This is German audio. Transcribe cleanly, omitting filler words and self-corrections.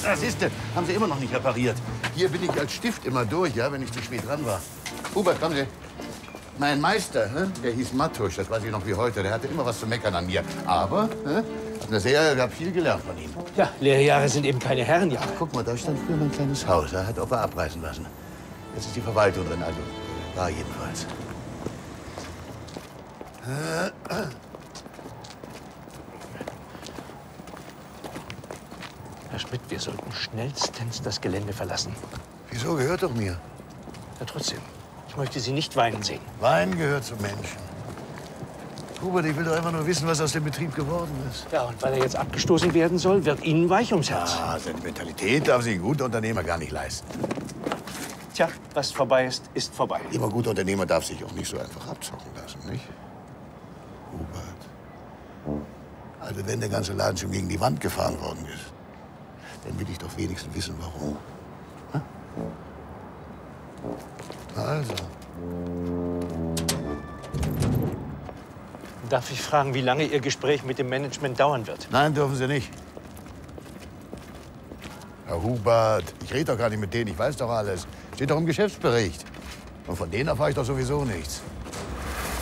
Na, siehste, haben Sie immer noch nicht repariert. Hier bin ich als Stift immer durch, ja, wenn ich zu spät dran war. Hubert, kommen Sie. Mein Meister, der hieß Mattusch, das weiß ich noch wie heute. Der hatte immer was zu meckern an mir. Aber, ich habe viel gelernt von ihm. Ja, Lehrjahre sind eben keine Herrenjahre. Guck mal, da stand früher mein kleines Haus. Er hat Opa abreißen lassen. Jetzt ist die Verwaltung drin, also war jedenfalls. Herr Schmidt, wir sollten schnellstens das Gelände verlassen. Wieso? Gehört doch mir. Ja, trotzdem. Ich möchte Sie nicht weinen sehen. Wein gehört zum Menschen. Hubert, ich will doch einfach nur wissen, was aus dem Betrieb geworden ist. Ja, und weil er jetzt abgestoßen werden soll, wird Ihnen weich ums Herz. Ah, Sentimentalität darf sich ein guter Unternehmer gar nicht leisten. Tja, was vorbei ist, ist vorbei. Immer guter Unternehmer darf sich auch nicht so einfach abzocken lassen, nicht? Hubert. Also wenn der ganze Laden schon gegen die Wand gefahren worden ist, dann will ich doch wenigstens wissen, warum. Hm? Also. Darf ich fragen, wie lange Ihr Gespräch mit dem Management dauern wird? Nein, dürfen Sie nicht. Herr Hubert, ich rede doch gar nicht mit denen, ich weiß doch alles. Steht doch im Geschäftsbericht. Und von denen erfahre ich doch sowieso nichts.